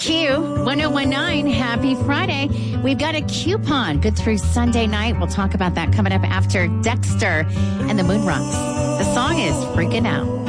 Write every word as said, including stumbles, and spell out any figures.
Q one oh one nine. Happy Friday. We've got a coupon good through Sunday night. We'll talk about that coming up after Dexter and the Moon Rocks. The song is Freaking Out.